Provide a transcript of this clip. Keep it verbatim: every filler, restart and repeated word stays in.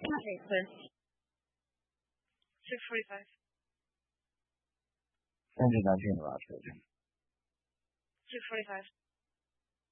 Okay, clear. six forty-five. 三十拿去了吧，车子。 six forty-five.